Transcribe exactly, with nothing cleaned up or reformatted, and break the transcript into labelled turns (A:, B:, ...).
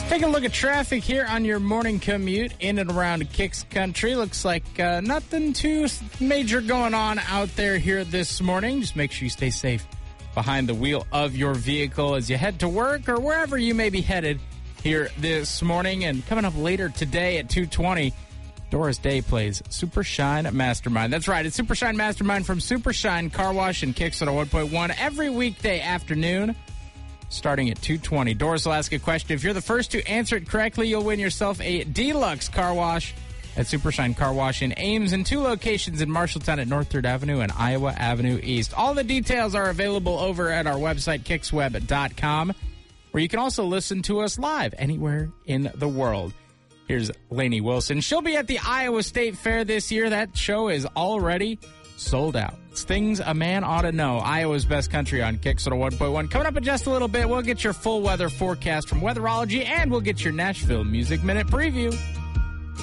A: Take a look at traffic here on your morning commute in and around Kicks Country. Looks like uh, nothing too major going on out there here this morning. Just make sure you stay safe behind the wheel of your vehicle as you head to work or wherever you may be headed here this morning. And coming up later today at two twenty, Doris Day plays Super Shine Mastermind. That's right, it's Super Shine Mastermind from Super Shine Car Wash and Kicks one oh one point one every weekday afternoon, starting at two twenty. Doris will ask a question. If you're the first to answer it correctly, you'll win yourself a deluxe car wash at Super Shine Car Wash in Ames and two locations in Marshalltown at North third Avenue and Iowa Avenue East. All the details are available over at our website, kicks web dot com, where you can also listen to us live anywhere in the world. Here's Lainey Wilson. She'll be at the Iowa State Fair this year. That show is already sold out. It's Things a Man Ought to Know, Iowa's Best Country on Kicks one oh one point one. Coming up in just a little bit, we'll get your full weather forecast from Weatherology, and we'll get your Nashville Music Minute preview.